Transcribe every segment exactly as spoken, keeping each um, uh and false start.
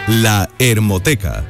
La Hermoteca.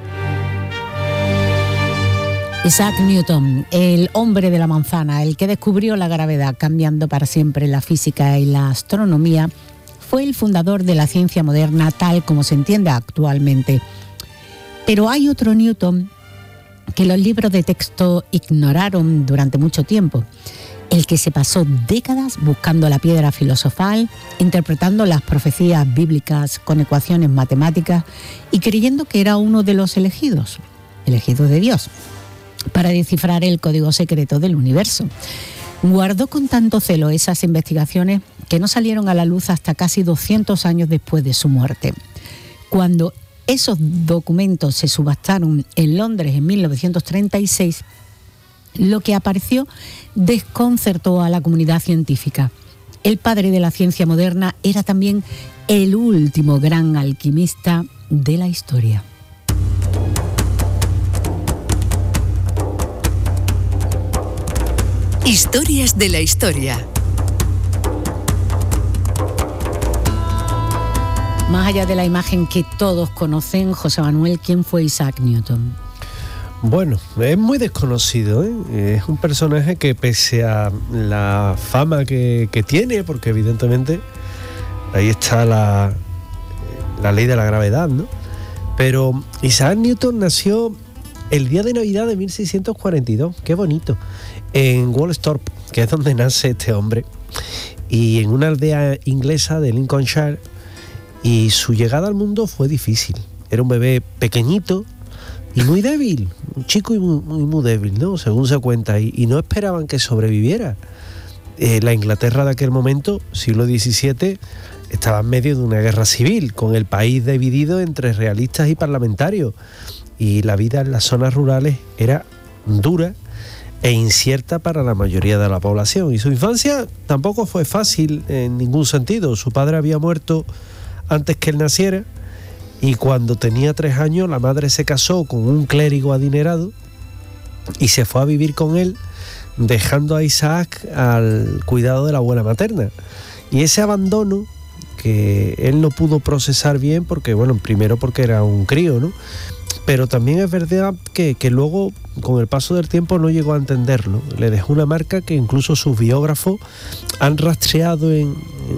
Isaac Newton, el hombre de la manzana, el que descubrió la gravedad cambiando para siempre la física y la astronomía, fue el fundador de la ciencia moderna tal como se entiende actualmente. Pero hay otro Newton que los libros de texto ignoraron durante mucho tiempo, el que se pasó décadas buscando la piedra filosofal, interpretando las profecías bíblicas con ecuaciones matemáticas y creyendo que era uno de los elegidos, elegidos de Dios, para descifrar el código secreto del universo. Guardó con tanto celo esas investigaciones que no salieron a la luz hasta casi doscientos años después de su muerte. Cuando esos documentos se subastaron en Londres en mil novecientos treinta y seis, lo que apareció desconcertó a la comunidad científica. El padre de la ciencia moderna era también el último gran alquimista de la historia. Historias de la historia. Más allá de la imagen que todos conocen, José Manuel, ¿quién fue Isaac Newton? Bueno, es muy desconocido, ¿eh? Es un personaje que pese a la fama que, que tiene, porque evidentemente ahí está la, la ley de la gravedad, ¿no? Pero Isaac Newton nació el día de Navidad de mil seiscientos cuarenta y dos, qué bonito, en Woolsthorpe, que es donde nace este hombre, y en una aldea inglesa de Lincolnshire, y su llegada al mundo fue difícil. Era un bebé pequeñito y muy débil, un chico y muy, muy, muy débil, ¿no? Según se cuenta, y, y no esperaban que sobreviviera. Eh, la Inglaterra de aquel momento, siglo diecisiete, estaba en medio de una guerra civil, con el país dividido entre realistas y parlamentarios, y la vida en las zonas rurales era dura e incierta para la mayoría de la población. Y su infancia tampoco fue fácil en ningún sentido. Su padre había muerto antes que él naciera, y cuando tenía tres años la madre se casó con un clérigo adinerado y se fue a vivir con él, dejando a Isaac al cuidado de la abuela materna. Y ese abandono que él no pudo procesar bien, porque bueno, primero porque era un crío, ¿no? Pero también es verdad que, que luego, con el paso del tiempo, no llegó a entenderlo. Le dejó una marca que incluso sus biógrafos han rastreado en, en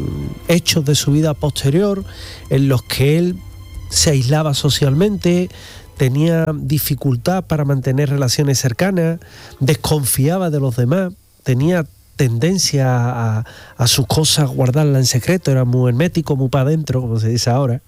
hechos de su vida posterior, en los que él se aislaba socialmente, tenía dificultad para mantener relaciones cercanas, desconfiaba de los demás, tenía tendencia a, a sus cosas guardarlas en secreto, era muy hermético, muy para adentro, como se dice ahora.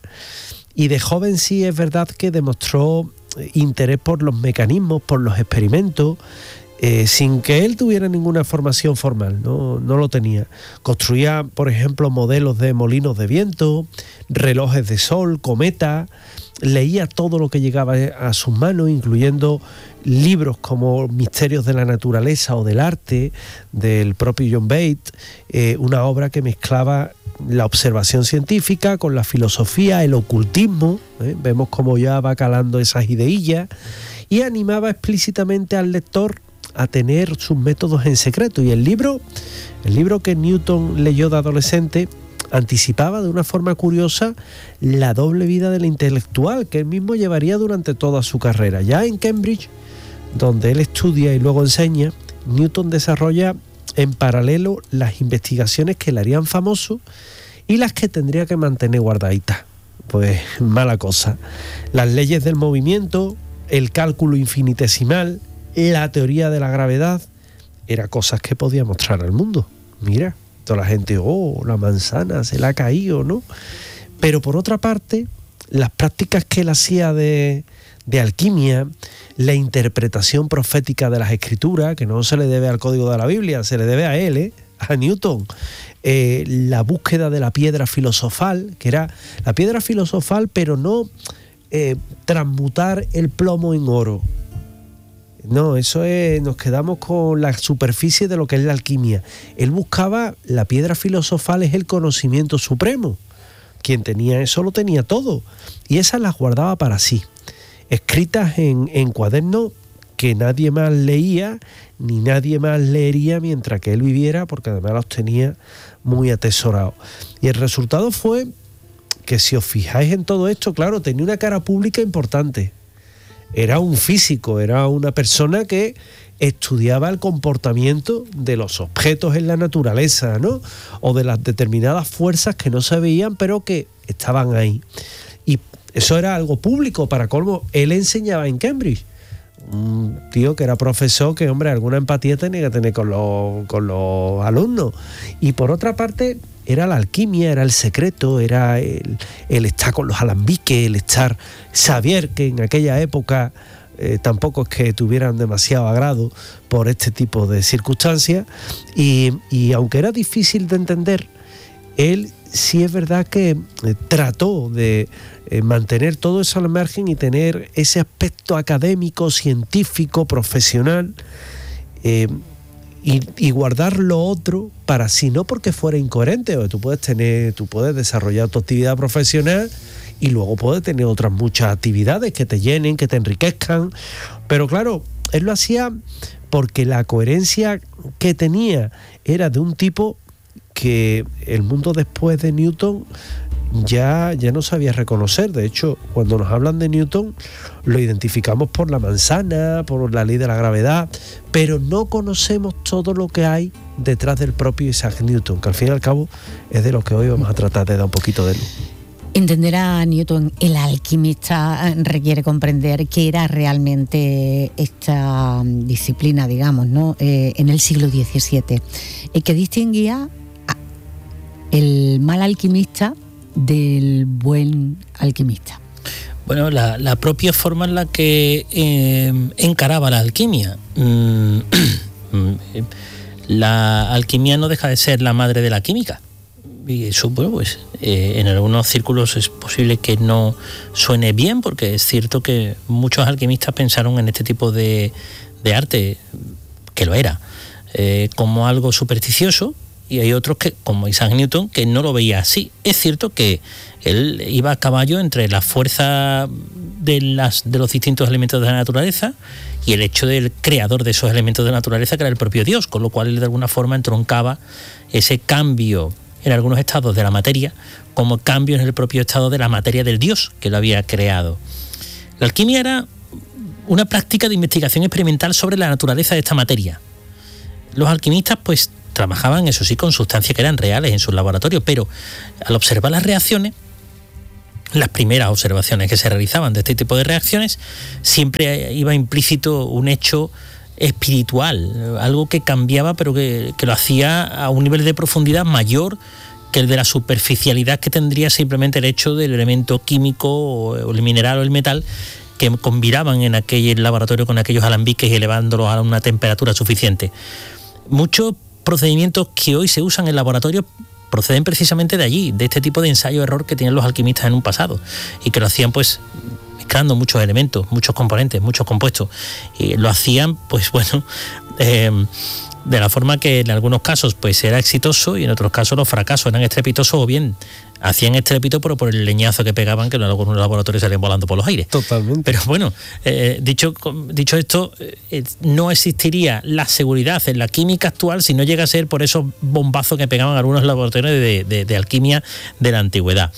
Y de joven sí es verdad que demostró interés por los mecanismos, por los experimentos, eh, sin que él tuviera ninguna formación formal, no, no lo tenía. Construía, por ejemplo, modelos de molinos de viento, relojes de sol, cometas, leía todo lo que llegaba a sus manos, incluyendo libros como Misterios de la Naturaleza o del Arte, del propio John Bates, eh, una obra que mezclaba la observación científica con la filosofía, el ocultismo, ¿eh? Vemos cómo ya va calando esas ideillas, y animaba explícitamente al lector a tener sus métodos en secreto. Y el libro, el libro que Newton leyó de adolescente anticipaba de una forma curiosa la doble vida del intelectual que él mismo llevaría durante toda su carrera. Ya en Cambridge, donde él estudia y luego enseña, Newton desarrolla en paralelo las investigaciones que le harían famoso y las que tendría que mantener guardaditas. Pues mala cosa. Las leyes del movimiento, el cálculo infinitesimal, la teoría de la gravedad, eran cosas que podía mostrar al mundo. Mira, toda la gente, oh, la manzana se le ha caído, ¿no? Pero por otra parte, las prácticas que él hacía de, de alquimia, la interpretación profética de las escrituras, que no se le debe al código de la Biblia, se le debe a él, ¿eh? A Newton, eh, la búsqueda de la piedra filosofal, que era la piedra filosofal, pero no eh, transmutar el plomo en oro. No, eso es, nos quedamos con la superficie de lo que es la alquimia. Él buscaba, la piedra filosofal es el conocimiento supremo. Quien tenía eso lo tenía todo, y esas las guardaba para sí, escritas en, en cuadernos que nadie más leía ni nadie más leería mientras que él viviera, porque además los tenía muy atesorados. Y el resultado fue que si os fijáis en todo esto, claro, tenía una cara pública importante. Era un físico, era una persona que estudiaba el comportamiento de los objetos en la naturaleza, ¿no? O de las determinadas fuerzas que no se veían, pero que estaban ahí. Y eso era algo público, para colmo. Él enseñaba en Cambridge. Un tío que era profesor, que, hombre, alguna empatía tenía que tener con los, con los alumnos. Y por otra parte, era la alquimia, era el secreto, era el, el estar con los alambiques, el estar, saber que en aquella época eh, tampoco es que tuvieran demasiado agrado por este tipo de circunstancias. Y, y aunque era difícil de entender, él sí es verdad que eh, trató de eh, mantener todo eso al margen y tener ese aspecto académico, científico, profesional, eh, y, y guardar lo otro para sí, no porque fuera incoherente. O tú puedes tener, tú puedes desarrollar tu actividad profesional y luego puedes tener otras muchas actividades que te llenen, que te enriquezcan, pero claro, él lo hacía porque la coherencia que tenía era de un tipo que el mundo después de Newton ya, ya no sabía reconocer. De hecho, cuando nos hablan de Newton, lo identificamos por la manzana, por la ley de la gravedad, pero no conocemos todo lo que hay detrás del propio Isaac Newton, que al fin y al cabo es de lo que hoy vamos a tratar de dar un poquito de luz. Entender a Newton, el alquimista, requiere comprender qué era realmente esta disciplina, digamos, ¿no? Eh, en el siglo diecisiete, y que distinguía el mal alquimista del buen alquimista. Bueno, la, la propia forma en la que eh, encaraba la alquimia. Mm, la alquimia no deja de ser la madre de la química. Y eso, bueno, pues eh, en algunos círculos es posible que no suene bien, porque es cierto que muchos alquimistas pensaron en este tipo de, de arte, que lo era, eh, como algo supersticioso, y hay otros que, como Isaac Newton, que no lo veía así. Es cierto que él iba a caballo entre la fuerza de, las, de los distintos elementos de la naturaleza y el hecho del creador de esos elementos de la naturaleza, que era el propio Dios, con lo cual él de alguna forma entroncaba ese cambio en algunos estados de la materia como cambio en el propio estado de la materia del Dios que lo había creado. La alquimia era una práctica de investigación experimental sobre la naturaleza de esta materia. Los alquimistas, pues, trabajaban, eso sí, con sustancias que eran reales en sus laboratorios, pero al observar las reacciones, las primeras observaciones que se realizaban de este tipo de reacciones, siempre iba implícito un hecho espiritual, algo que cambiaba, pero que, que lo hacía a un nivel de profundidad mayor que el de la superficialidad que tendría simplemente el hecho del elemento químico o el mineral o el metal que combinaban en aquel laboratorio con aquellos alambiques y elevándolos a una temperatura suficiente. Muchos procedimientos que hoy se usan en laboratorios proceden precisamente de allí, de este tipo de ensayo-error que tenían los alquimistas en un pasado y que lo hacían, pues, mezclando muchos elementos, muchos componentes, muchos compuestos, y lo hacían, pues bueno, eh, de la forma que en algunos casos pues era exitoso y en otros casos los fracasos eran estrepitosos, o bien hacían estrépito pero por el leñazo que pegaban, que en algunos laboratorios salían volando por los aires. Totalmente. Pero bueno, eh, dicho, dicho esto, eh, no existiría la seguridad en la química actual si no llega a ser por esos bombazos que pegaban algunos laboratorios de, de, de alquimia de la antigüedad.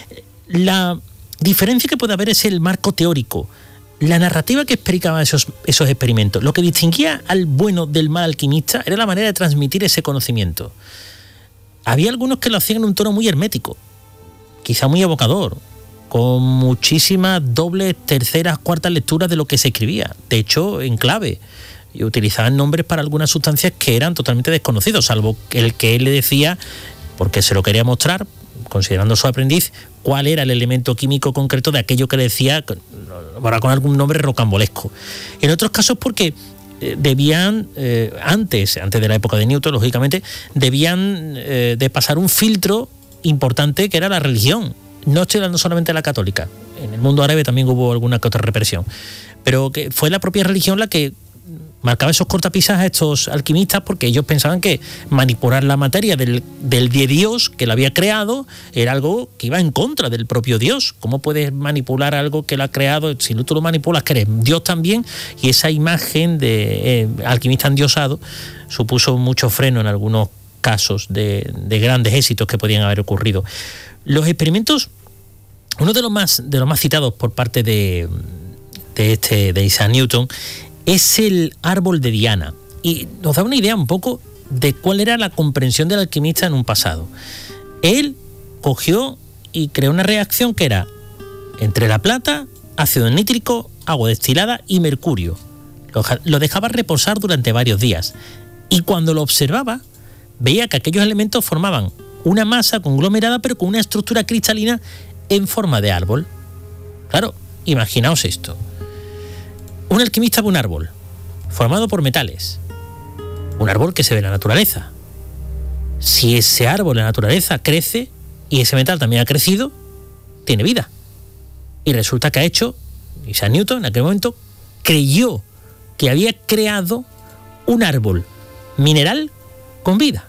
La diferencia que puede haber es el marco teórico, la narrativa que explicaba esos, esos experimentos. Lo que distinguía al bueno del mal alquimista era la manera de transmitir ese conocimiento. Había algunos que lo hacían en un tono muy hermético, quizá muy evocador, con muchísimas dobles, terceras, cuartas lecturas de lo que se escribía, de hecho en clave, y utilizaban nombres para algunas sustancias que eran totalmente desconocidos, salvo el que él le decía, porque se lo quería mostrar, considerando su aprendiz, cuál era el elemento químico concreto de aquello que le decía, ahora con algún nombre rocambolesco. En otros casos porque eh, debían, eh, antes, antes de la época de Newton, lógicamente, debían eh, de pasar un filtro importante que era la religión. No estoy hablando solamente de la católica, en el mundo árabe también hubo alguna que otra represión, pero que fue la propia religión la que marcaba esos cortapisas a estos alquimistas, porque ellos pensaban que manipular la materia del, del de Dios que la había creado era algo que iba en contra del propio Dios. ¿Cómo puedes manipular algo que lo ha creado? Si no tú lo manipulas, que eres Dios también. Y esa imagen de eh, alquimista endiosado supuso mucho freno en algunos casos de, de grandes éxitos que podían haber ocurrido. Los experimentos uno de los más, de los más citados por parte de, de, este, de Isaac Newton es el árbol de Diana. Y nos da una idea un poco de cuál era la comprensión del alquimista en un pasado. Él cogió y creó una reacción que era entre la plata, ácido nítrico, agua destilada y mercurio. Lo, lo dejaba reposar durante varios días. Y cuando lo observaba, veía que aquellos elementos formaban una masa conglomerada, pero con una estructura cristalina en forma de árbol. Claro, imaginaos esto. Un alquimista ve un árbol formado por metales. Un árbol que se ve en la naturaleza. Si ese árbol en la naturaleza crece y ese metal también ha crecido, tiene vida. Y resulta que ha hecho, Isaac Newton en aquel momento creyó que había creado un árbol mineral con vida.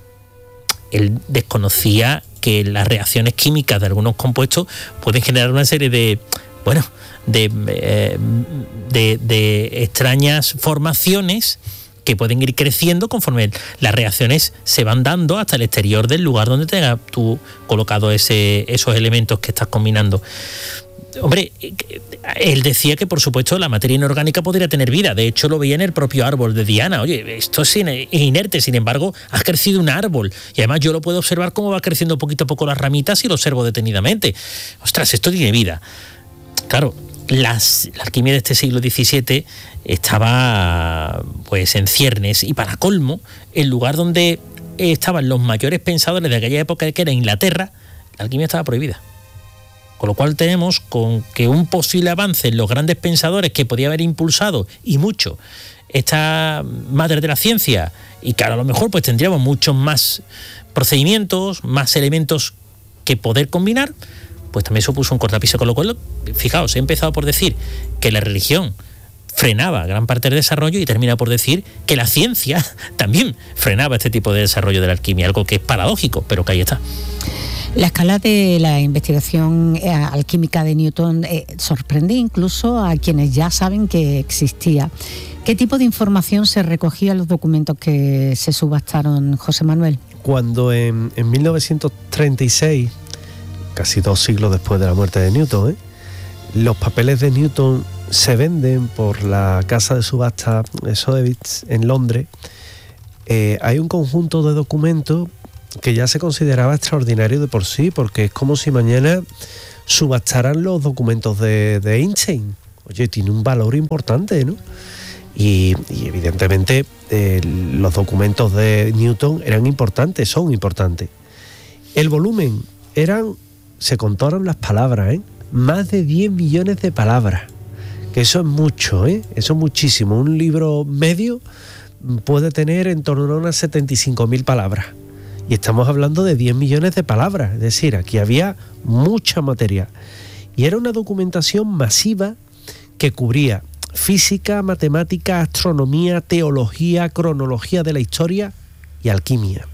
Él desconocía que las reacciones químicas de algunos compuestos pueden generar una serie de, bueno, de, eh, de, de extrañas formaciones que pueden ir creciendo conforme las reacciones se van dando hasta el exterior del lugar donde tengas tú colocado ese, esos elementos que estás combinando. Hombre, él decía que por supuesto la materia inorgánica podría tener vida. De hecho lo veía en el propio árbol de Diana. Oye, esto es inerte, sin embargo ha crecido un árbol y además yo lo puedo observar cómo va creciendo poquito a poco las ramitas y lo observo detenidamente. Ostras, esto tiene vida. Claro, las, la alquimia de este siglo diecisiete estaba pues en ciernes y para colmo el lugar donde estaban los mayores pensadores de aquella época, que era Inglaterra, la alquimia estaba prohibida. Con lo cual tenemos con que un posible avance en los grandes pensadores que podía haber impulsado y mucho esta madre de la ciencia, y que a lo mejor pues tendríamos muchos más procedimientos, más elementos que poder combinar, pues también supuso un cortapiso. Con lo cual, fijaos, he empezado por decir que la religión frenaba gran parte del desarrollo y termina por decir que la ciencia también frenaba este tipo de desarrollo de la alquimia, algo que es paradójico, pero que ahí está. La escala de la investigación eh, alquímica de Newton eh, sorprende incluso a quienes ya saben que existía. ¿Qué tipo de información se recogía en los documentos que se subastaron, José Manuel? Cuando en, en mil novecientos treinta y seis, casi dos siglos después de la muerte de Newton, ¿eh? los papeles de Newton se venden por la casa de subasta Sotheby's en Londres, eh, hay un conjunto de documentos que ya se consideraba extraordinario de por sí, porque es como si mañana subastaran los documentos de, de Einstein. Oye, tiene un valor importante, ¿no? Y, y evidentemente eh, los documentos de Newton eran importantes, son importantes. El volumen eran, se contaron las palabras, ¿eh? Más de diez millones de palabras, que eso es mucho, ¿eh? Eso es muchísimo. Un libro medio puede tener en torno a unas setenta y cinco mil palabras. Y estamos hablando de diez millones de palabras, es decir, aquí había mucha materia. Y era una documentación masiva que cubría física, matemática, astronomía, teología, cronología de la historia y alquimia.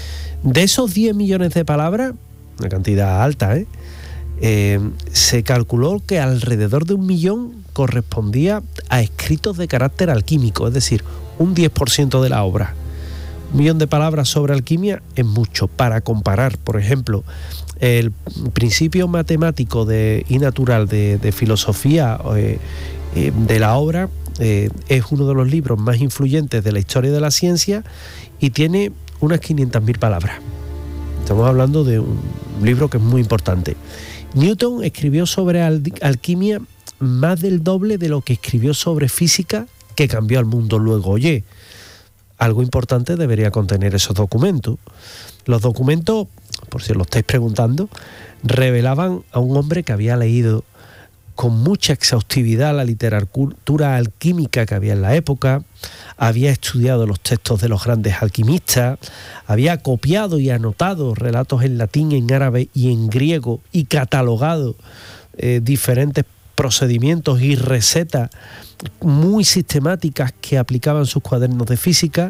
De esos diez millones de palabras, una cantidad alta, ¿eh? Eh, se calculó que alrededor de un millón correspondía a escritos de carácter alquímico, es decir, un diez por ciento de la obra. Un millón de palabras sobre alquimia es mucho. Para comparar, por ejemplo, el principio matemático de, y natural de, de filosofía eh, eh, de la obra eh, es uno de los libros más influyentes de la historia de la ciencia y tiene unas quinientas mil palabras. Estamos hablando de un libro que es muy importante. Newton escribió sobre al, alquimia más del doble de lo que escribió sobre física, que cambió al mundo luego. Oye, algo importante debería contener esos documentos. Los documentos, por si lo estáis preguntando, revelaban a un hombre que había leído con mucha exhaustividad la literatura alquímica que había en la época, había estudiado los textos de los grandes alquimistas, había copiado y anotado relatos en latín, en árabe y en griego y catalogado eh, diferentes procedimientos y recetas muy sistemáticas que aplicaban sus cuadernos de física,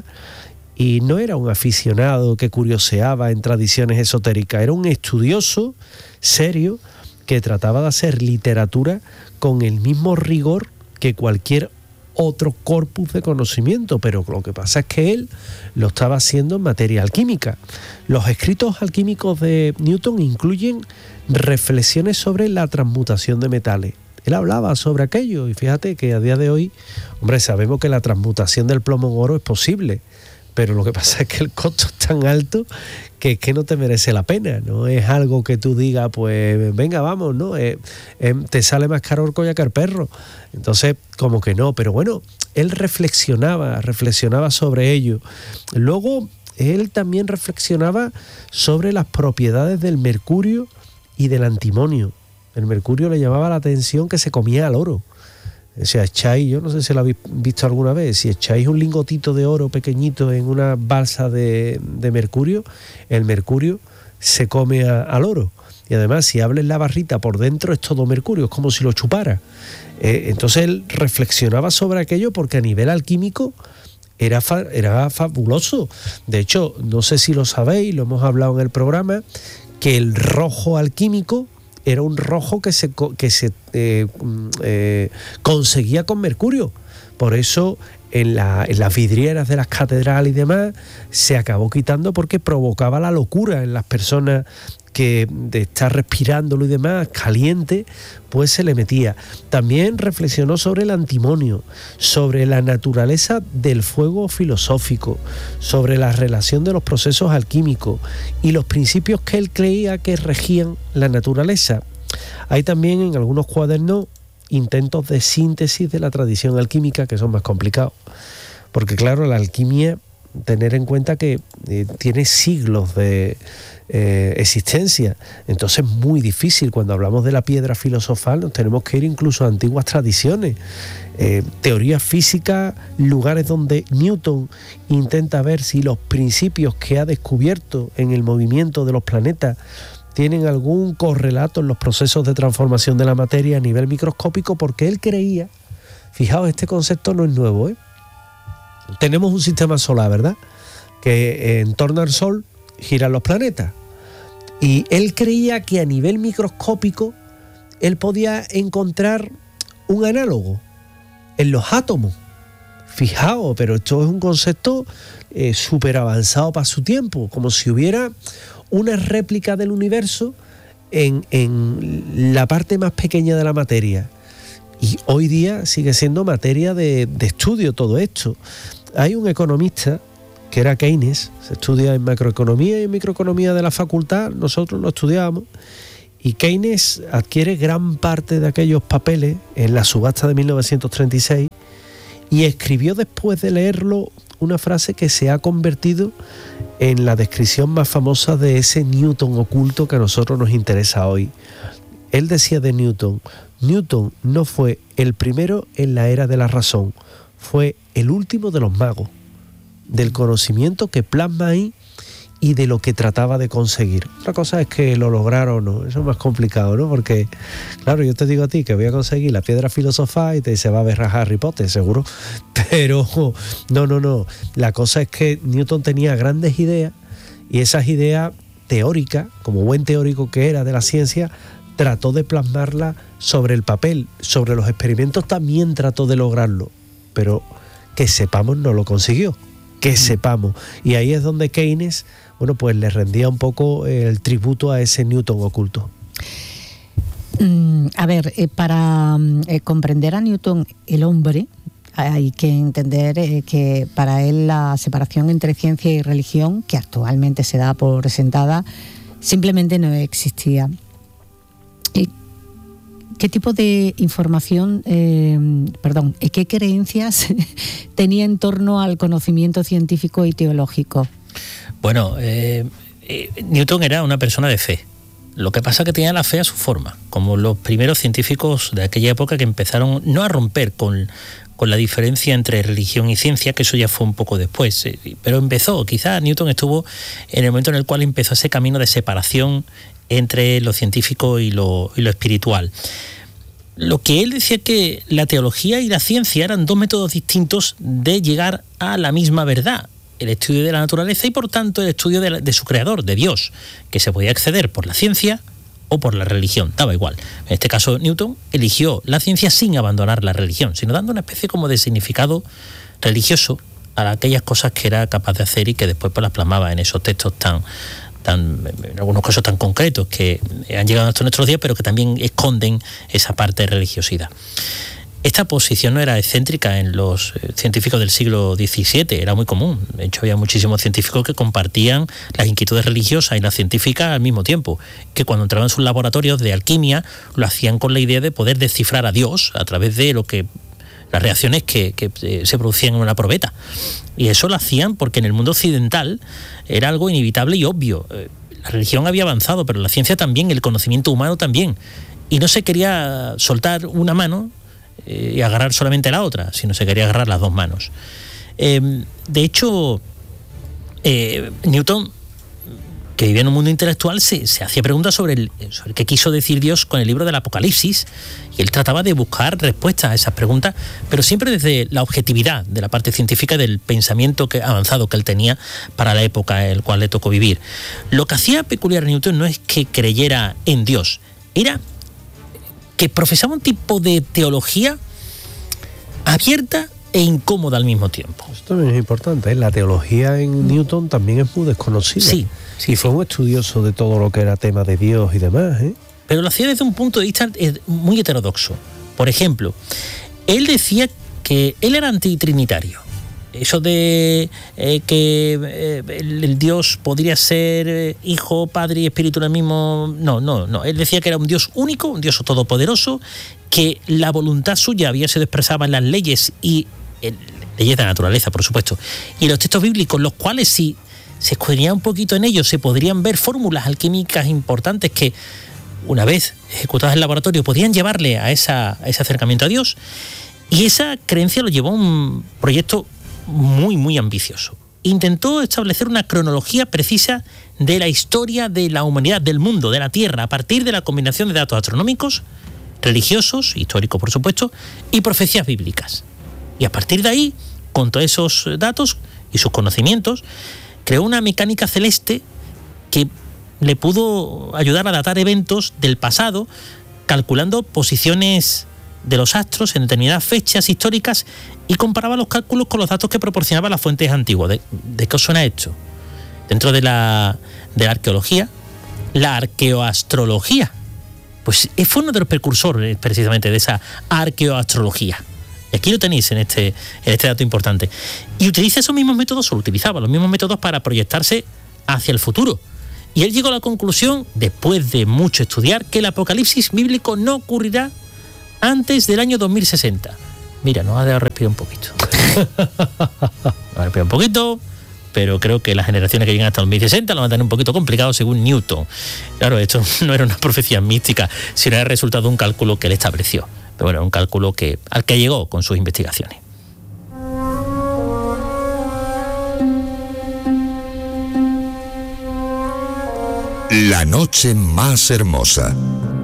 y no era un aficionado que curioseaba en tradiciones esotéricas, era un estudioso serio que trataba de hacer literatura con el mismo rigor que cualquier otro corpus de conocimiento, pero lo que pasa es que él lo estaba haciendo en materia alquímica. Los escritos alquímicos de Newton incluyen reflexiones sobre la transmutación de metales. Él hablaba sobre aquello y fíjate que a día de hoy, hombre, sabemos que la transmutación del plomo en oro es posible, pero lo que pasa es que el costo es tan alto que es que no te merece la pena. No es algo que tú digas, pues venga, vamos, ¿no? Eh, eh, te sale más caro el collar perro. Entonces, como que no, pero bueno, él reflexionaba, reflexionaba sobre ello. Luego, él también reflexionaba sobre las propiedades del mercurio y del antimonio. El mercurio le llamaba la atención que se comía al oro. O sea, echáis, yo no sé si lo habéis visto alguna vez, si echáis un lingotito de oro pequeñito en una balsa de, de mercurio, el mercurio se come a, al oro. Y además, si abres la barrita por dentro, es todo mercurio, es como si lo chupara. Eh, entonces él reflexionaba sobre aquello porque a nivel alquímico era, fa, era fabuloso. De hecho, no sé si lo sabéis, lo hemos hablado en el programa, que el rojo alquímico era un rojo que se, que se eh, eh, conseguía con mercurio. Por eso en, la, en las vidrieras de las catedrales y demás se acabó quitando porque provocaba la locura en las personas que de estar respirándolo y demás, caliente, pues se le metía. También reflexionó sobre el antimonio, sobre la naturaleza del fuego filosófico, sobre la relación de los procesos alquímicos y los principios que él creía que regían la naturaleza. Hay también en algunos cuadernos intentos de síntesis de la tradición alquímica que son más complicados, porque claro, la alquimia, tener en cuenta que eh, tiene siglos de eh, existencia, entonces es muy difícil. Cuando hablamos de la piedra filosofal nos tenemos que ir incluso a antiguas tradiciones, eh, teorías físicas, lugares donde Newton intenta ver si los principios que ha descubierto en el movimiento de los planetas tienen algún correlato en los procesos de transformación de la materia a nivel microscópico, porque él creía, fijaos, este concepto no es nuevo, ¿eh? Tenemos un sistema solar, ¿verdad?, que en torno al Sol giran los planetas. Y él creía que a nivel microscópico él podía encontrar un análogo en los átomos. Fijaos, pero esto es un concepto eh, súper avanzado para su tiempo, como si hubiera una réplica del universo en, en la parte más pequeña de la materia. Y hoy día sigue siendo materia de, de estudio todo esto. Hay un economista que era Keynes, se estudia en macroeconomía y en microeconomía de la facultad, nosotros lo estudiábamos, y Keynes adquiere gran parte de aquellos papeles en la subasta de mil novecientos treinta y seis y escribió después de leerlo una frase que se ha convertido en la descripción más famosa de ese Newton oculto que a nosotros nos interesa hoy. Él decía de Newton: Newton no fue el primero en la era de la razón, fue el último de los magos, del conocimiento que plasma ahí y de lo que trataba de conseguir. Otra cosa es que lo lograron o no, eso es más complicado, ¿no? Porque, claro, yo te digo a ti que voy a conseguir la piedra filosofal y te dice, va a ver a Harry Potter, seguro. Pero no, no, no. La cosa es que Newton tenía grandes ideas y esas ideas teóricas, como buen teórico que era de la ciencia, trató de plasmarla sobre el papel. Sobre los experimentos también trató de lograrlo, pero que sepamos no lo consiguió, que sepamos. Y ahí es donde Keynes, bueno, pues le rendía un poco el tributo a ese Newton oculto. Mm, a ver, eh, para eh, comprender a Newton, el hombre, hay que entender eh, que para él la separación entre ciencia y religión, que actualmente se da por sentada, simplemente no existía. Eh, ¿Qué tipo de información, eh, perdón, qué creencias tenía en torno al conocimiento científico y teológico? Bueno, eh, eh, Newton era una persona de fe. Lo que pasa es que tenía la fe a su forma, como los primeros científicos de aquella época que empezaron no a romper con, con la diferencia entre religión y ciencia, que eso ya fue un poco después, eh, pero empezó, quizás Newton estuvo en el momento en el cual empezó ese camino de separación entre lo científico y lo, y lo espiritual. Lo que él decía que la teología y la ciencia eran dos métodos distintos de llegar a la misma verdad, el estudio de la naturaleza y por tanto el estudio de, la, de su creador, de Dios, que se podía acceder por la ciencia o por la religión, daba igual. En este caso, Newton eligió la ciencia sin abandonar la religión, sino dando una especie como de significado religioso a aquellas cosas que era capaz de hacer y que después pues las plasmaba en esos textos tan, tan, en algunos casos tan concretos que han llegado hasta nuestros días, pero que también esconden esa parte de religiosidad. Esta posición no era excéntrica en los científicos del siglo diecisiete, era muy común. De hecho, había muchísimos científicos que compartían las inquietudes religiosas y las científicas al mismo tiempo, que cuando entraban en sus laboratorios de alquimia lo hacían con la idea de poder descifrar a Dios a través de lo que las reacciones que, que se producían en una probeta. Y eso lo hacían porque en el mundo occidental era algo inevitable y obvio. La religión había avanzado, pero la ciencia también, el conocimiento humano también. Y no se quería soltar una mano y agarrar solamente la otra, sino se quería agarrar las dos manos. Eh, de hecho, eh, Newton, que vivía en un mundo intelectual, se, se hacía preguntas sobre, el, sobre qué quiso decir Dios con el libro del Apocalipsis, y él trataba de buscar respuestas a esas preguntas, pero siempre desde la objetividad de la parte científica del pensamiento que, avanzado que él tenía para la época en la cual le tocó vivir. Lo que hacía peculiar a Newton no es que creyera en Dios, era que profesaba un tipo de teología abierta e incómoda al mismo tiempo. Esto también es importante, ¿eh? La teología en Newton también es muy desconocida. Sí, sí. Y fue un estudioso de todo lo que era tema de Dios y demás, ¿eh? Pero lo hacía desde un punto de vista muy heterodoxo. Por ejemplo, él decía que él era antitrinitario. Eso de eh, que eh, el, el Dios podría ser eh, Hijo, Padre y Espíritu en el mismo... No, no, no. Él decía que era un Dios único, un Dios todopoderoso, que la voluntad suya había sido expresada en las leyes y en leyes de la naturaleza, por supuesto, y los textos bíblicos, los cuales si se escudriñaba un poquito en ellos se podrían ver fórmulas alquímicas importantes que, una vez ejecutadas en el laboratorio, podían llevarle a, esa, a ese acercamiento a Dios. Y esa creencia lo llevó a un proyecto muy, muy ambicioso. Intentó establecer una cronología precisa de la historia de la humanidad, del mundo, de la Tierra, a partir de la combinación de datos astronómicos, religiosos, históricos por supuesto, y profecías bíblicas. Y a partir de ahí, con todos esos datos y sus conocimientos, creó una mecánica celeste que le pudo ayudar a datar eventos del pasado, calculando posiciones de los astros en determinadas fechas históricas y comparaba los cálculos con los datos que proporcionaban las fuentes antiguas. ¿De, de qué os suena esto? Dentro de la, de la arqueología, la arqueoastrología. Pues fue uno de los precursores precisamente de esa arqueoastrología. Y aquí lo tenéis en este, en este dato importante. Y utiliza esos mismos métodos, o utilizaba los mismos métodos para proyectarse hacia el futuro. Y él llegó a la conclusión, después de mucho estudiar, que el apocalipsis bíblico no ocurrirá antes del año dos mil sesenta. Mira, nos ha dejado respirar un poquito. Nos ha respirar un poquito, pero creo que las generaciones que llegan hasta dos mil sesenta lo van a tener un poquito complicado según Newton. Claro, esto no era una profecía mística, sino era el resultado de un cálculo que él estableció. Pero bueno, un cálculo que, al que llegó con sus investigaciones. La noche más hermosa.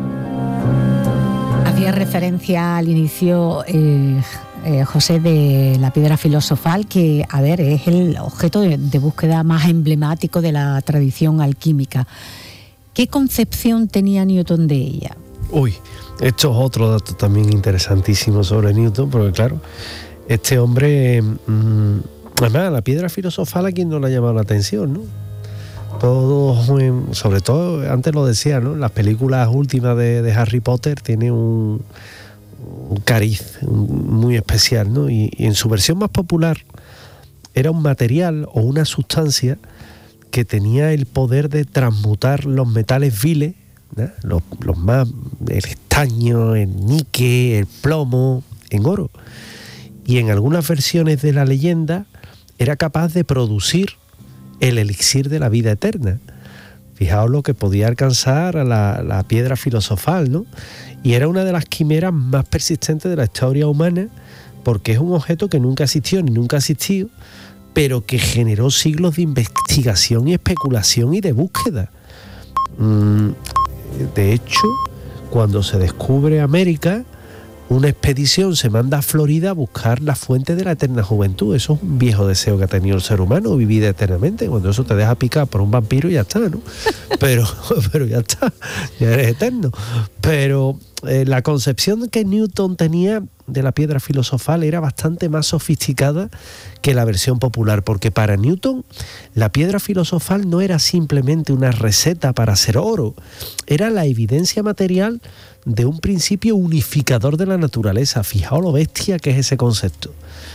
Hacía referencia al inicio eh, eh, José de la piedra filosofal, que, a ver, es el objeto de, de búsqueda más emblemático de la tradición alquímica. ¿Qué concepción tenía Newton de ella? Uy, esto es otro dato también interesantísimo sobre Newton, porque claro, este hombre, mmm, además, la piedra filosofal a quien no le ha llamado la atención, ¿no? Todos, sobre todo, antes lo decía, ¿no? Las películas últimas de, de Harry Potter tienen un, un cariz muy especial, ¿no? Y, y en su versión más popular era un material o una sustancia que tenía el poder de transmutar los metales viles, ¿no? los, los más, el estaño, el níquel, el plomo, en oro. Y en algunas versiones de la leyenda era capaz de producir el elixir de la vida eterna. Fijaos lo que podía alcanzar a la, la piedra filosofal, ¿no? Y era una de las quimeras más persistentes de la historia humana, porque es un objeto que nunca existió ni nunca ha existido, pero que generó siglos de investigación y especulación y de búsqueda. De hecho, cuando se descubre América, una expedición se manda a Florida a buscar la fuente de la eterna juventud. Eso es un viejo deseo que ha tenido el ser humano, vivir eternamente. Cuando eso te deja picar por un vampiro, ya está, ¿no? Pero, pero ya está, ya eres eterno. Pero eh, la concepción que Newton tenía de la piedra filosofal era bastante más sofisticada que la versión popular, porque para Newton la piedra filosofal no era simplemente una receta para hacer oro, era la evidencia material de un principio unificador de la naturaleza. Fijaos lo bestia que es ese concepto.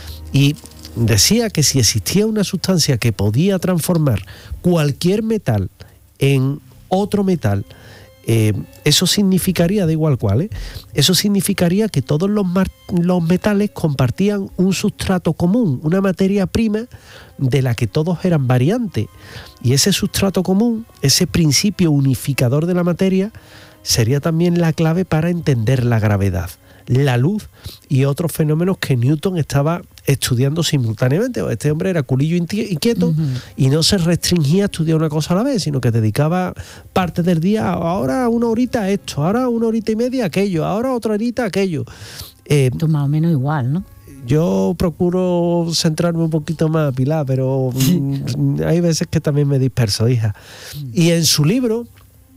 Y decía que si existía una sustancia que podía transformar cualquier metal en otro metal, eh, eso significaría, da igual cuál, ¿eh? eso significaría que todos los, mar- los metales compartían un sustrato común, una materia prima de la que todos eran variantes. Y ese sustrato común, ese principio unificador de la materia, sería también la clave para entender la gravedad, la luz y otros fenómenos que Newton estaba estudiando simultáneamente. Este hombre era culillo inquieto uh-huh. y no se restringía a estudiar una cosa a la vez, sino que dedicaba parte del día, ahora una horita a esto, ahora una horita y media a aquello, ahora otra horita a aquello. Eh, Tú más o menos igual, ¿no? Yo procuro centrarme un poquito más, Pilar, pero hay veces que también me disperso, hija. Y en su libro,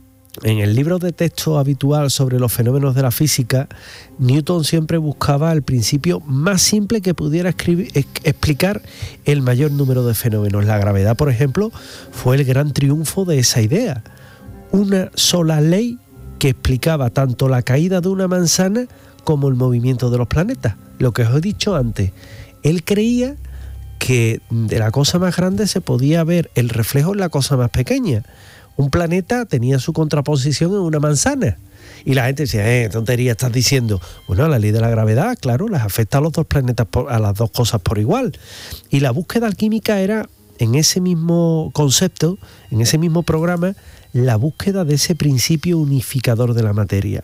en el libro de texto habitual sobre los fenómenos de la física, Newton siempre buscaba el principio más simple que pudiera escribir, explicar el mayor número de fenómenos. La gravedad, por ejemplo, fue el gran triunfo de esa idea. Una sola ley que explicaba tanto la caída de una manzana como el movimiento de los planetas. Lo que os he dicho antes, él creía que de la cosa más grande se podía ver el reflejo en la cosa más pequeña. Un planeta tenía su contraposición en una manzana. Y la gente decía, eh, tontería estás diciendo. Bueno, la ley de la gravedad, claro, las afecta a los dos planetas, por, a las dos cosas por igual. Y la búsqueda alquímica era, en ese mismo concepto, en ese mismo programa, la búsqueda de ese principio unificador de la materia.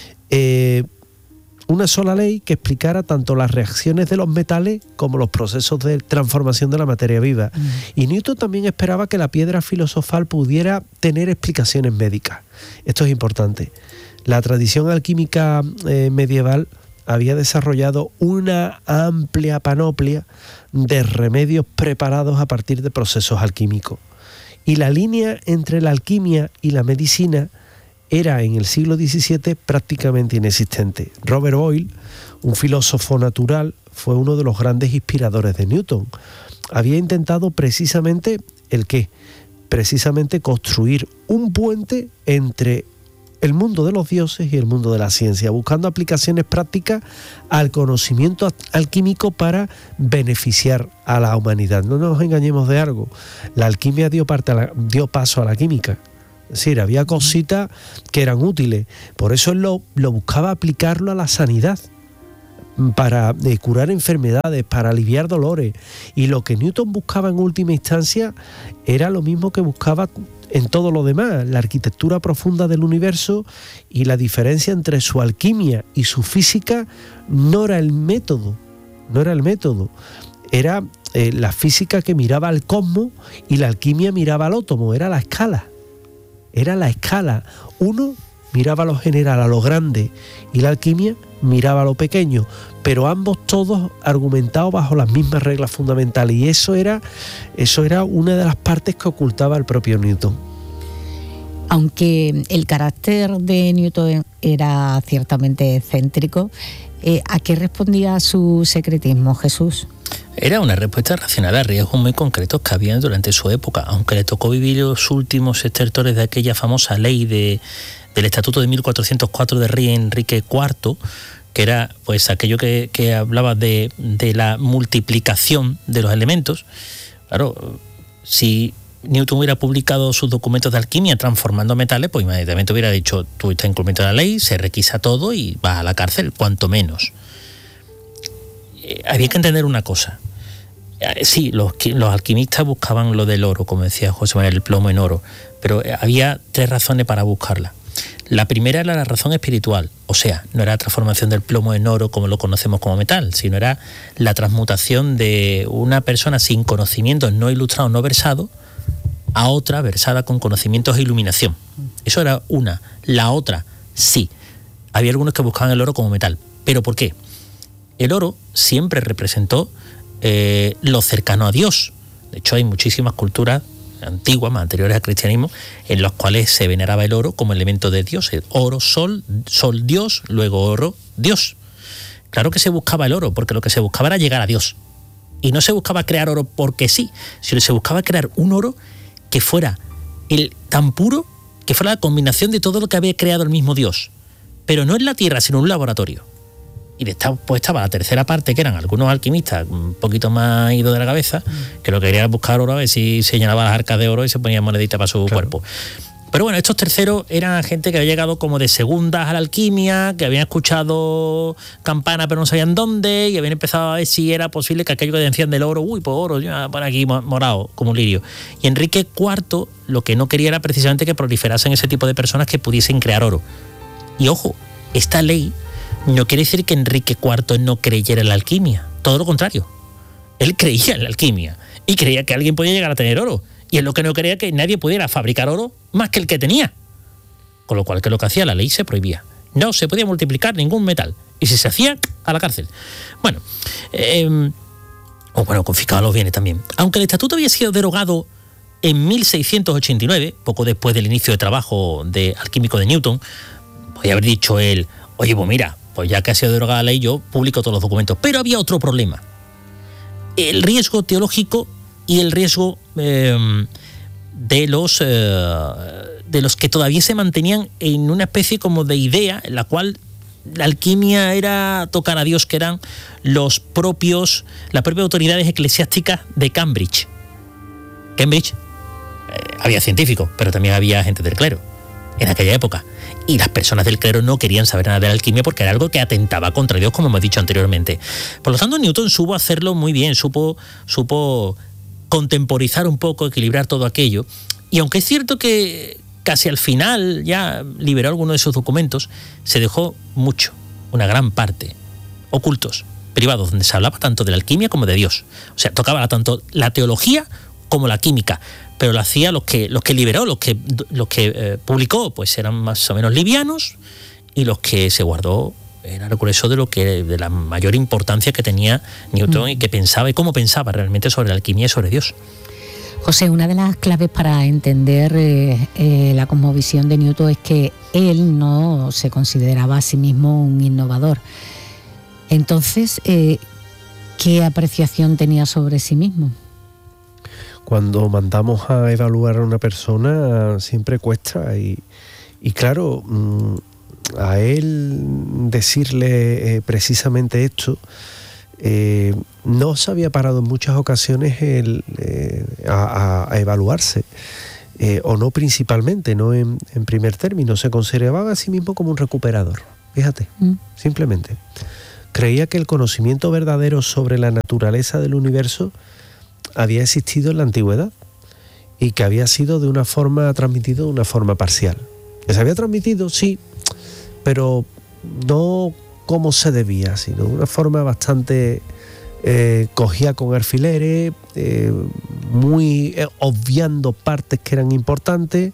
Eh, una sola ley que explicara tanto las reacciones de los metales como los procesos de transformación de la materia viva. Mm. Y Newton también esperaba que la piedra filosofal pudiera tener explicaciones médicas. Esto es importante. La tradición alquímica eh, medieval había desarrollado una amplia panoplia de remedios preparados a partir de procesos alquímicos. Y la línea entre la alquimia y la medicina era en el siglo diecisiete prácticamente inexistente. Robert Boyle, un filósofo natural, fue uno de los grandes inspiradores de Newton. Había intentado precisamente ¿el qué? Precisamente construir un puente entre el mundo de los dioses y el mundo de la ciencia, buscando aplicaciones prácticas al conocimiento alquímico para beneficiar a la humanidad. No nos engañemos de algo. La alquimia dio, parte a la, dio paso a la química. Es decir, había cositas que eran útiles. Por eso él lo, lo buscaba aplicarlo a la sanidad, para eh, curar enfermedades, para aliviar dolores. Y lo que Newton buscaba en última instancia era lo mismo que buscaba en todo lo demás, la arquitectura profunda del universo. Y la diferencia entre su alquimia y su física no era el método, no era el método, era eh, la física que miraba al cosmos y la alquimia miraba al átomo, era la escala. Era la escala. Uno miraba a lo general, a lo grande, y la alquimia miraba a lo pequeño, pero ambos todos argumentados bajo las mismas reglas fundamentales. Y eso era, eso era una de las partes que ocultaba el propio Newton. Aunque el carácter de Newton era ciertamente excéntrico, eh, ¿a qué respondía su secretismo, Jesús? Era una respuesta racional a riesgos muy concretos que había durante su época, aunque le tocó vivir los últimos estertores de aquella famosa ley de, del Estatuto de mil cuatrocientos cuatro de rey Enrique cuarto, que era pues aquello que, que hablaba de, de la multiplicación de los elementos. Claro, si Newton hubiera publicado sus documentos de alquimia transformando metales, pues inmediatamente hubiera dicho, tú estás incumpliendo la ley, se requisa todo y vas a la cárcel, cuanto menos. Eh, había que entender una cosa. Sí, los, los alquimistas buscaban lo del oro, como decía José Manuel, el plomo en oro, pero había tres razones para buscarla. La primera era la razón espiritual, o sea, no era la transformación del plomo en oro como lo conocemos como metal, sino era la transmutación de una persona sin conocimientos, no ilustrado, no versado, a otra versada con conocimientos e iluminación. Eso era una. La otra, sí, había algunos que buscaban el oro como metal, ¿Pero por qué? El oro siempre representó eh, lo cercano a Dios. De hecho, hay muchísimas culturas antiguas, más anteriores al cristianismo, en las cuales se veneraba el oro como elemento de Dios. El oro, sol, sol, Dios, luego oro, Dios. Claro que se buscaba el oro, porque lo que se buscaba era llegar a Dios. Y no se buscaba crear oro porque sí, sino se buscaba crear un oro que fuera el tan puro, que fuera la combinación de todo lo que había creado el mismo Dios. Pero no en la tierra, sino en un laboratorio. Y después pues estaba la tercera parte, que eran algunos alquimistas un poquito más idos de la cabeza, que lo que querían buscar oro, a ver si se llenaba las arcas de oro y se ponían moneditas para su claro. cuerpo. Pero bueno, estos terceros eran gente que había llegado como de segundas a la alquimia, que habían escuchado campana pero no sabían dónde, y habían empezado a ver si era posible que aquello que decían del oro, uy, pues oro, ya por aquí morado, como un lirio. Y Enrique cuarto lo que no quería era precisamente que proliferasen ese tipo de personas que pudiesen crear oro. Y ojo, esta ley no quiere decir que Enrique cuarto no creyera en la alquimia, todo lo contrario. Él creía en la alquimia y creía que alguien podía llegar a tener oro. Y es lo que no creía que nadie pudiera fabricar oro más que el que tenía. Con lo cual, que lo que hacía la ley se prohibía. No se podía multiplicar ningún metal. Y si se hacía, a la cárcel. Bueno, eh, o bueno, confiscaban los bienes también. Aunque el estatuto había sido derogado en mil seiscientos ochenta y nueve, poco después del inicio de trabajo de alquímico de Newton, podía haber dicho él, oye, pues mira, pues ya que ha sido derogada la ley, yo publico todos los documentos. Pero había otro problema. El riesgo teológico y el riesgo eh, de los eh, de los que todavía se mantenían en una especie como de idea en la cual la alquimia era tocar a Dios, que eran los propios las propias autoridades eclesiásticas de Cambridge. Cambridge eh, había científicos, pero también había gente del clero en aquella época. Y las personas del clero no querían saber nada de la alquimia porque era algo que atentaba contra Dios, como hemos dicho anteriormente. Por lo tanto, Newton supo hacerlo muy bien, supo, supo contemporizar un poco, equilibrar todo aquello. Y aunque es cierto que casi al final ya liberó algunos de sus documentos, se dejó mucho, una gran parte, ocultos, privados, donde se hablaba tanto de la alquimia como de Dios. O sea, tocaba tanto la teología como la química, pero lo hacía los que, los que liberó, los que, los que eh, publicó, pues eran más o menos livianos, y los que se guardó era el grueso de lo que de la mayor importancia que tenía Newton mm. y que pensaba y cómo pensaba realmente sobre la alquimia y sobre Dios. José, una de las claves para entender eh, eh, la cosmovisión de Newton es que él no se consideraba a sí mismo un innovador. Entonces, eh, ¿qué apreciación tenía sobre sí mismo? Cuando mandamos a evaluar a una persona siempre cuesta y, y claro, a él decirle eh, precisamente esto, eh, no se había parado en muchas ocasiones el, eh, a, a evaluarse, eh, o no principalmente, no en, en primer término, se consideraba a sí mismo como un recuperador, fíjate, mm. simplemente. Creía que el conocimiento verdadero sobre la naturaleza del universo había existido en la antigüedad y que había sido de una forma transmitido de una forma parcial. Que se había transmitido, sí, pero no como se debía, sino de una forma bastante eh, cogida con alfileres, eh, muy eh, obviando partes que eran importantes,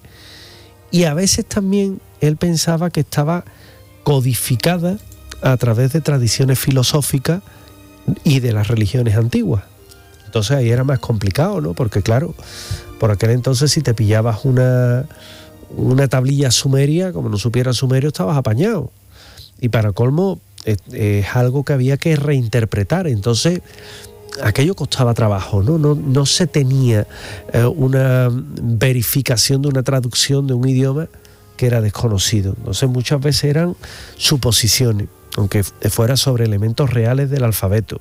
y a veces también él pensaba que estaba codificada a través de tradiciones filosóficas y de las religiones antiguas. Entonces ahí era más complicado, ¿no? Porque claro, por aquel entonces si te pillabas una, una tablilla sumeria, como no supieras sumerio, estabas apañado. Y para colmo, es, es algo que había que reinterpretar. Entonces, aquello costaba trabajo, ¿no? No, no se tenía eh, una verificación de una traducción de un idioma que era desconocido. Entonces muchas veces eran suposiciones, aunque fuera sobre elementos reales del alfabeto.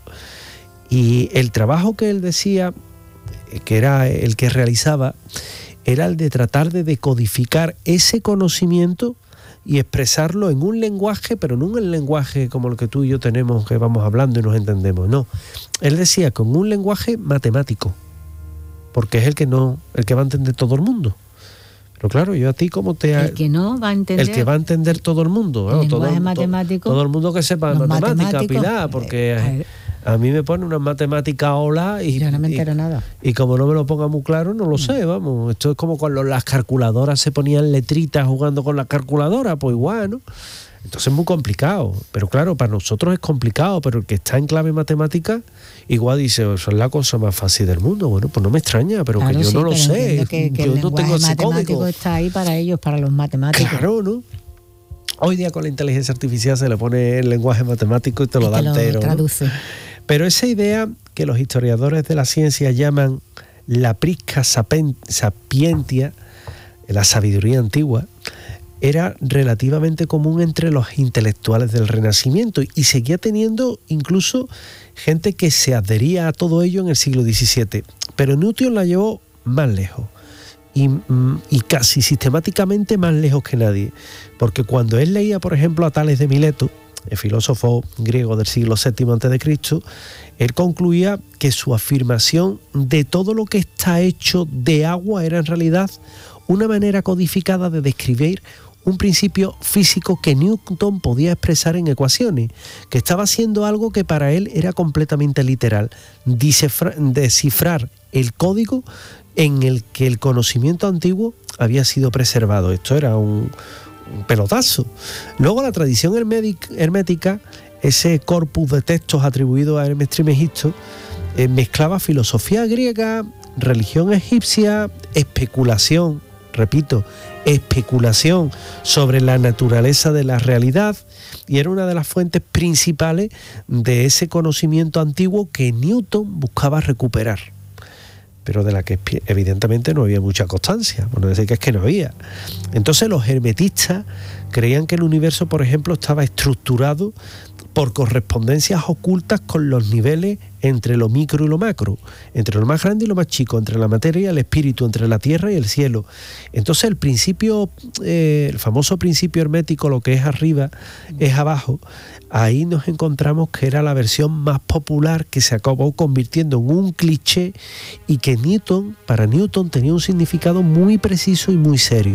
Y el trabajo que él decía, que era el que realizaba, era el de tratar de decodificar ese conocimiento y expresarlo en un lenguaje, pero no en un lenguaje como el que tú y yo tenemos, que vamos hablando y nos entendemos, no. Él decía con un lenguaje matemático, porque es el que no, el que va a entender todo el mundo. Pero claro, yo a ti, ¿cómo te...? El que no va a entender... El que va a entender todo el mundo. El ¿no? todo, matemático. Todo el mundo que sepa matemática, Pilar, porque... Eh, A mí me pone una matemática ola y, yo no me entero y, nada. Y como no me lo ponga muy claro, no lo sé, vamos. Esto es como cuando las calculadoras se ponían letritas jugando con las calculadoras, pues igual, ¿no? Entonces es muy complicado, pero claro, para nosotros es complicado, pero el que está en clave matemática igual dice, eso es la cosa más fácil del mundo. Bueno, pues no me extraña, pero claro, que yo sí, no lo sé, que, que yo el no tengo ese matemático código. Está ahí para ellos, para los matemáticos. Claro, ¿no? Hoy día con la inteligencia artificial se le pone el lenguaje matemático y te lo da entero, ¿no? Traduce. Pero esa idea que los historiadores de la ciencia llaman la prisca sapientia, la sabiduría antigua, era relativamente común entre los intelectuales del Renacimiento y seguía teniendo incluso gente que se adhería a todo ello en el siglo diecisiete. Pero Newton la llevó más lejos y, y casi sistemáticamente más lejos que nadie, porque cuando él leía, por ejemplo, a Tales de Mileto, el filósofo griego del siglo séptimo antes de Cristo, él concluía que su afirmación de todo lo que está hecho de agua era en realidad una manera codificada de describir un principio físico que Newton podía expresar en ecuaciones, que estaba haciendo algo que para él era completamente literal, descifrar, descifrar el código en el que el conocimiento antiguo había sido preservado. Esto era un, un pelotazo. Luego la tradición hermética, ese corpus de textos atribuido a Hermes Trismegisto, eh, mezclaba filosofía griega, religión egipcia, especulación, repito, especulación sobre la naturaleza de la realidad, y era una de las fuentes principales de ese conocimiento antiguo que Newton buscaba recuperar, pero de la que evidentemente no había mucha constancia, por no decir que es que no había. Entonces los hermetistas creían que el universo, por ejemplo, estaba estructurado por correspondencias ocultas con los niveles entre lo micro y lo macro, entre lo más grande y lo más chico, entre la materia y el espíritu, entre la tierra y el cielo. Entonces el principio, eh, el famoso principio hermético, lo que es arriba es abajo, ahí nos encontramos que era la versión más popular, que se acabó convirtiendo en un cliché y que Newton, para Newton tenía un significado muy preciso y muy serio,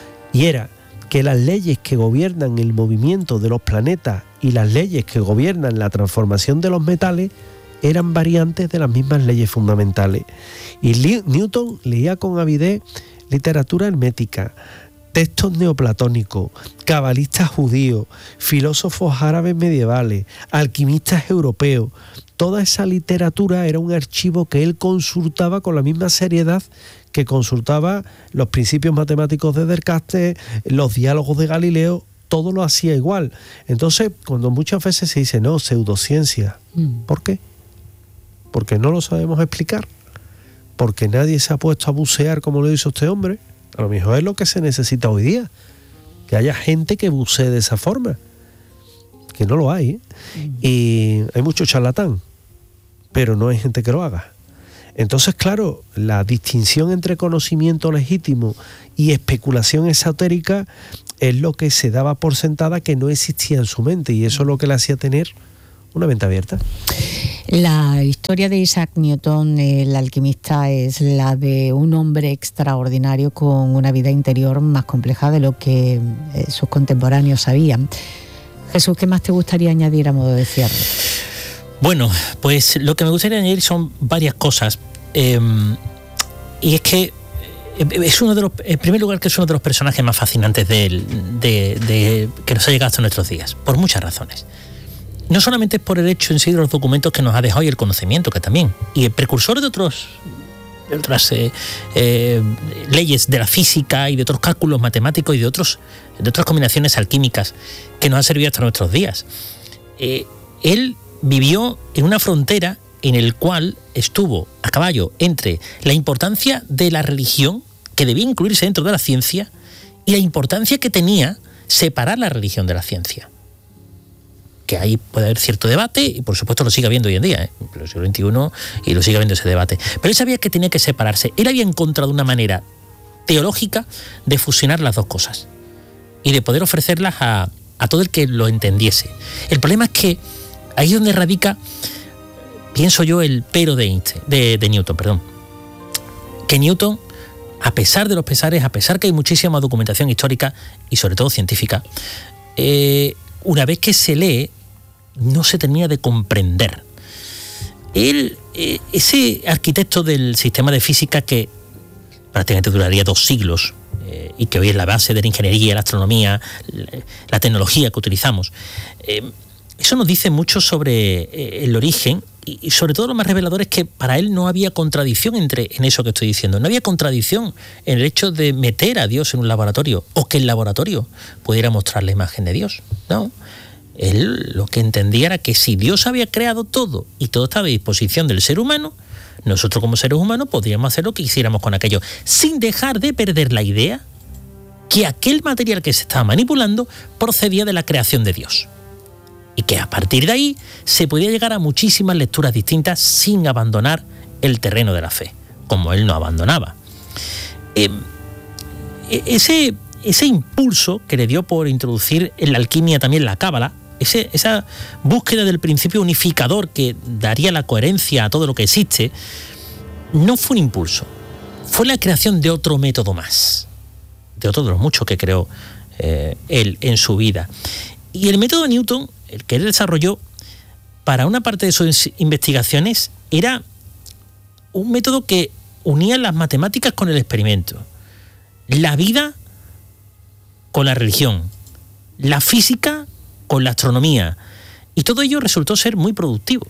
y era que las leyes que gobiernan el movimiento de los planetas y las leyes que gobiernan la transformación de los metales eran variantes de las mismas leyes fundamentales. Y Newton leía con avidez literatura hermética, textos neoplatónicos, cabalistas judíos, filósofos árabes medievales, alquimistas europeos. Toda esa literatura era un archivo que él consultaba con la misma seriedad que consultaba los principios matemáticos de Descartes, los diálogos de Galileo, todo lo hacía igual. Entonces, cuando muchas veces se dice, no, pseudociencia, ¿por qué? Porque no lo sabemos explicar, porque nadie se ha puesto a bucear como lo hizo este hombre. A lo mejor es lo que se necesita hoy día, que haya gente que bucee de esa forma, que no lo hay, ¿eh? Mm. Y hay mucho charlatán, pero no hay gente que lo haga. Entonces, claro, la distinción entre conocimiento legítimo y especulación esotérica es lo que se daba por sentada que no existía en su mente, y eso es lo que le hacía tener una mente abierta. La historia de Isaac Newton, el alquimista, es la de un hombre extraordinario con una vida interior más compleja de lo que eh, sus contemporáneos sabían. Jesús, ¿qué más te gustaría añadir a modo de cierre? Bueno, pues lo que me gustaría añadir son varias cosas. Eh, y es que es uno de los, en primer lugar, que es uno de los personajes más fascinantes de, de, de, que nos ha llegado hasta nuestros días, por muchas razones. No solamente por el hecho en sí de los documentos que nos ha dejado y el conocimiento, que también, y el precursor de otros de otras eh, eh, leyes de la física y de otros cálculos matemáticos y de otros de otras combinaciones alquímicas que nos han servido hasta nuestros días. Eh, él vivió en una frontera en el cual estuvo a caballo entre la importancia de la religión, que debía incluirse dentro de la ciencia, y la importancia que tenía separar la religión de la ciencia. Que ahí puede haber cierto debate, y por supuesto lo sigue habiendo hoy en día, ¿eh? En el siglo veintiuno, y lo sigue habiendo ese debate. Pero él sabía que tenía que separarse. Él había encontrado una manera teológica de fusionar las dos cosas y de poder ofrecerlas a, a todo el que lo entendiese. El problema es que ahí es donde radica, pienso yo, el pero de, Einstein, de, de Newton, perdón. Que Newton, a pesar de los pesares, a pesar que hay muchísima documentación histórica y sobre todo científica, eh, una vez que se lee, no se termina de comprender. Él, eh, ese arquitecto del sistema de física que prácticamente duraría dos siglos, eh, y que hoy es la base de la ingeniería, la astronomía, la, la tecnología que utilizamos. Eh, eso nos dice mucho sobre eh, el origen, y, y sobre todo lo más revelador es que para él no había contradicción entre, en eso que estoy diciendo. No había contradicción en el hecho de meter a Dios en un laboratorio o que el laboratorio pudiera mostrar la imagen de Dios. No. Él lo que entendía era que si Dios había creado todo y todo estaba a disposición del ser humano, nosotros como seres humanos podríamos hacer lo que quisiéramos con aquello, sin dejar de perder la idea que aquel material que se estaba manipulando procedía de la creación de Dios. Y que a partir de ahí se podía llegar a muchísimas lecturas distintas sin abandonar el terreno de la fe, como él no abandonaba. Eh, ese, ese impulso que le dio por introducir en la alquimia también la cábala, ese, esa búsqueda del principio unificador que daría la coherencia a todo lo que existe, no fue un impulso, fue la creación de otro método más, de otro de los muchos que creó eh, él en su vida. Y el método de Newton, el que él desarrolló para una parte de sus investigaciones, era un método que unía las matemáticas con el experimento, la vida con la religión, la física con la astronomía, y todo ello resultó ser muy productivo.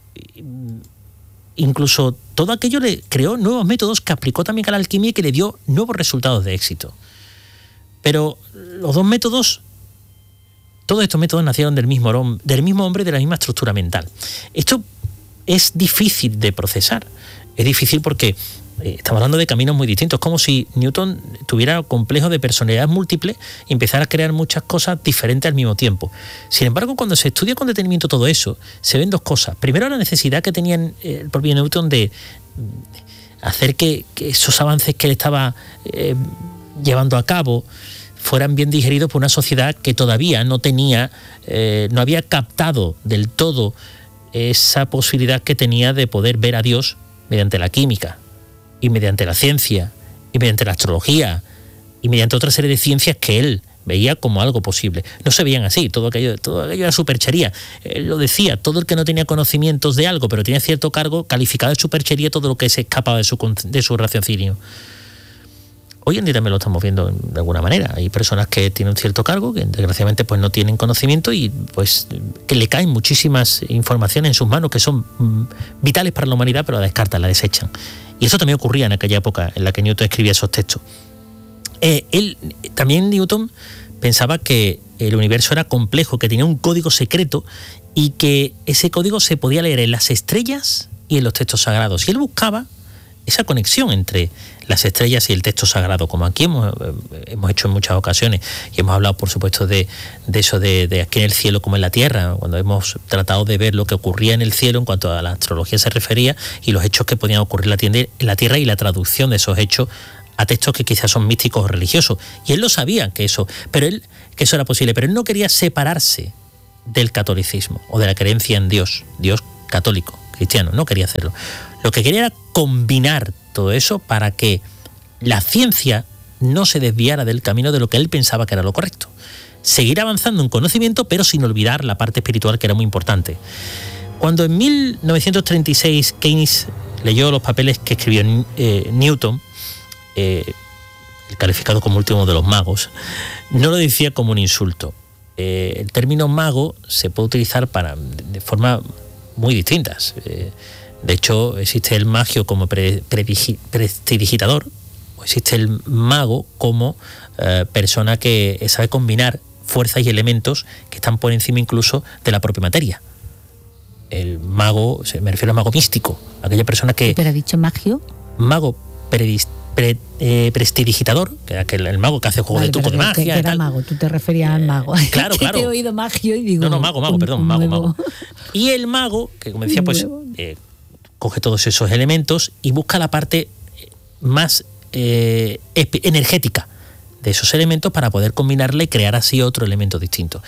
Incluso todo aquello le creó nuevos métodos que aplicó también a la alquimia y que le dio nuevos resultados de éxito. Pero los dos métodos, todos estos métodos nacieron del mismo, del mismo hombre, de la misma estructura mental. Esto es difícil de procesar. Es difícil porque eh, estamos hablando de caminos muy distintos. Es como si Newton tuviera complejo de personalidades múltiples y empezara a crear muchas cosas diferentes al mismo tiempo. Sin embargo, cuando se estudia con detenimiento todo eso, se ven dos cosas. Primero, la necesidad que tenía el propio Newton de hacer que, que esos avances que él estaba eh, llevando a cabo fueran bien digeridos por una sociedad que todavía no tenía, eh, no había captado del todo esa posibilidad que tenía de poder ver a Dios mediante la química y mediante la ciencia y mediante la astrología y mediante otra serie de ciencias que él veía como algo posible. No se veían así, todo aquello, todo aquello era superchería. Él lo decía, todo el que no tenía conocimientos de algo pero tenía cierto cargo, calificaba de superchería todo lo que se escapaba de su, de su raciocinio. Hoy en día también lo estamos viendo de alguna manera. Hay personas que tienen un cierto cargo, que desgraciadamente pues no tienen conocimiento y pues que le caen muchísimas informaciones en sus manos que son mm, vitales para la humanidad, pero la descartan, la desechan. Y eso también ocurría en aquella época en la que Newton escribía esos textos. Eh, él, también Newton pensaba que el universo era complejo, que tenía un código secreto y que ese código se podía leer en las estrellas y en los textos sagrados. Y él buscaba esa conexión entre las estrellas y el texto sagrado, como aquí hemos, hemos hecho en muchas ocasiones, y hemos hablado por supuesto de, de eso de, de aquí en el cielo como en la tierra, cuando hemos tratado de ver lo que ocurría en el cielo en cuanto a la astrología se refería y los hechos que podían ocurrir en la tierra y la traducción de esos hechos a textos que quizás son místicos o religiosos. Y él lo sabía que eso, pero él, que eso era posible, pero él no quería separarse del catolicismo o de la creencia en Dios, Dios católico, cristiano, no quería hacerlo. Lo que quería era combinar todo eso para que la ciencia no se desviara del camino de lo que él pensaba que era lo correcto. Seguir avanzando en conocimiento, pero sin olvidar la parte espiritual, que era muy importante. Cuando en mil novecientos treinta y seis Keynes leyó los papeles que escribió eh, Newton, eh, el calificado como último de los magos, no lo decía como un insulto. Eh, el término mago se puede utilizar para, de forma muy distintas. Eh, De hecho, existe el magio como pre, predigi, prestidigitador, o existe el mago como eh, persona que sabe combinar fuerzas y elementos que están por encima incluso de la propia materia. El mago, me refiero al mago místico, aquella persona que... ¿Pero ha dicho magio? Mago predis, pre, eh, prestidigitador, que era el, el mago que hace juegos vale, de truco de magia. Que, que era mago, tú te referías al mago. Eh, claro, claro. Te he oído magio y digo... No, no, mago, mago, perdón, mago, mago. Y el mago, que como decía, pues... Eh, coge todos esos elementos y busca la parte más eh, energética de esos elementos para poder combinarla y crear así otro elemento distinto.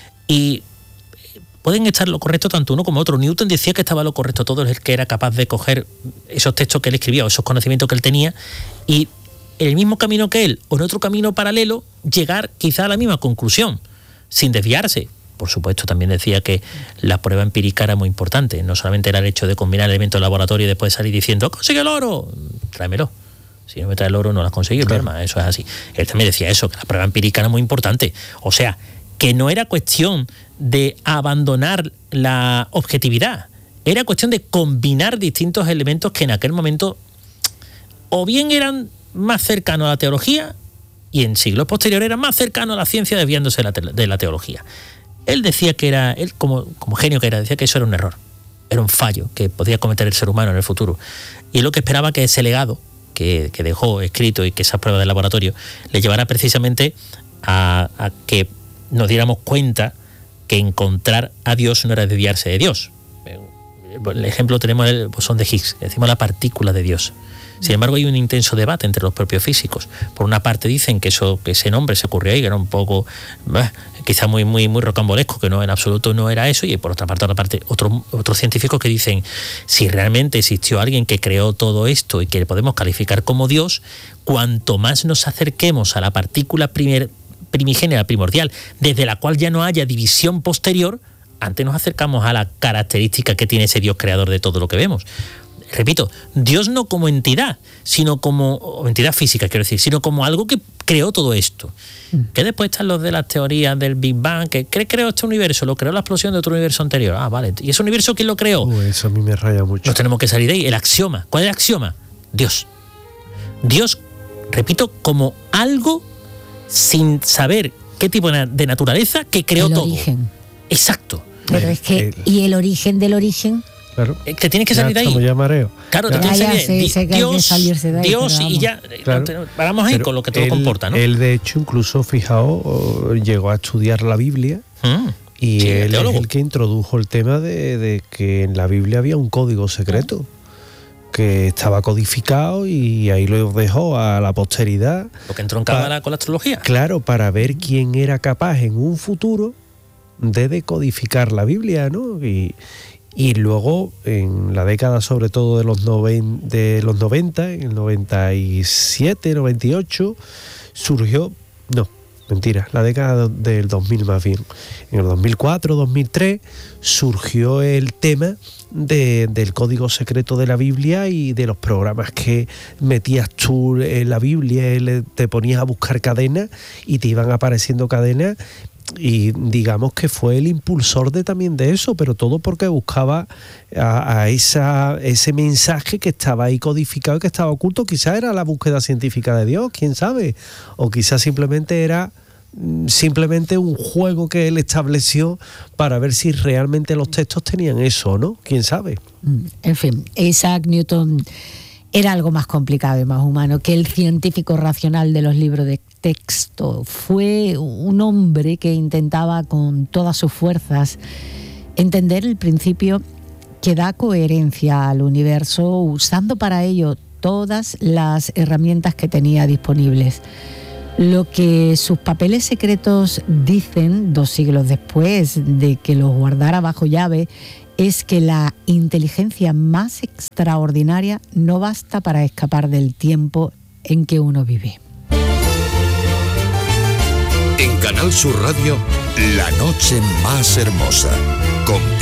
Y pueden estar lo correcto tanto uno como otro. Newton decía que estaba lo correcto todo, el que era capaz de coger esos textos que él escribía o esos conocimientos que él tenía y en el mismo camino que él o en otro camino paralelo llegar quizá a la misma conclusión, sin desviarse. Por supuesto, también decía que la prueba empírica era muy importante. No solamente era el hecho de combinar elementos de laboratorio y después salir diciendo ¡consigue el oro! Tráemelo. Si no metes el oro no lo has conseguido, Claro. claro. Eso es así. Él también decía eso, que la prueba empírica era muy importante. O sea, que no era cuestión de abandonar la objetividad, era cuestión de combinar distintos elementos que en aquel momento o bien eran más cercanos a la teología y en siglos posteriores eran más cercanos a la ciencia, desviándose de la, te- de la teología. Él decía que era, él como, como genio que era, decía que eso era un error, era un fallo que podía cometer el ser humano en el futuro. Y lo que esperaba que ese legado que, que dejó escrito y que esas pruebas de laboratorio le llevara precisamente a, a que nos diéramos cuenta que encontrar a Dios no era desviarse de Dios. El ejemplo tenemos el bosón de Higgs, que decimos la partícula de Dios. Sin embargo, hay un intenso debate entre los propios físicos. Por una parte dicen que eso, que ese nombre se ocurrió ahí, que era un poco, bah, quizá muy, muy, muy rocambolesco, que no en absoluto no era eso. Y por otra parte, otra parte otros otros científicos que dicen si realmente existió alguien que creó todo esto y que podemos calificar como Dios, cuanto más nos acerquemos a la partícula primer, primigenia, la primordial, desde la cual ya no haya división posterior, antes nos acercamos a la característica que tiene ese Dios creador de todo lo que vemos. Repito, Dios no como entidad, sino como o entidad física, quiero decir, sino como algo que creó todo esto. Que después están los de las teorías del Big Bang, que ¿qué creó este universo? Lo creó la explosión de otro universo anterior. Ah, vale. ¿Y ese universo quién lo creó? Uh, eso a mí me raya mucho. Nos tenemos que salir de ahí. El axioma. ¿Cuál es el axioma? Dios. Dios, repito, como algo sin saber qué tipo de naturaleza que creó el todo. origen. Exacto. Pero es que, El- ¿y el origen del origen? Claro. Eh, Te tienes que Ya salir de ahí. estamos ya mareo. Claro, Ya. te tienes Ya, que ya, salir de ahí. sé- sé que hay que Dios, salirse de ahí, Dios pero y ya. Claro. eh, Paramos ahí Pero con lo que todo él, comporta, ¿no? Él, de hecho, incluso, fijaos, llegó a estudiar la Biblia Mm. y Sí, él teólogo. es el que introdujo el tema de, de que en la Biblia había un código secreto que estaba codificado y ahí lo dejó a la posteridad. Lo que entró en cámara Pa- con la astrología. Claro, para ver quién era capaz en un futuro de decodificar la Biblia, ¿no? Y, y luego, en la década sobre todo de los, noven, de los noventa, en el noventa y siete, noventa y ocho, surgió, no, mentira, la década del dos mil más bien. En el dos mil cuatro, dos mil tres, surgió el tema de, del código secreto de la Biblia y de los programas que metías tú en la Biblia, y te ponías a buscar cadenas y te iban apareciendo cadenas. Y digamos que fue el impulsor de también de eso, pero todo porque buscaba a, a esa, ese mensaje que estaba ahí codificado y que estaba oculto. Quizás era la búsqueda científica de Dios, quién sabe, o quizás simplemente era mm, simplemente un juego que él estableció para ver si realmente los textos tenían eso o no, quién sabe. Mm, En fin, Isaac Newton era algo más complicado y más humano que el científico racional de los libros de texto. Fue un hombre que intentaba con todas sus fuerzas entender el principio que da coherencia al universo, usando para ello todas las herramientas que tenía disponibles. Lo que sus papeles secretos dicen dos siglos después de que los guardara bajo llave es que la inteligencia más extraordinaria no basta para escapar del tiempo en que uno vive. En Canal Sur Radio, La Noche Más Hermosa, con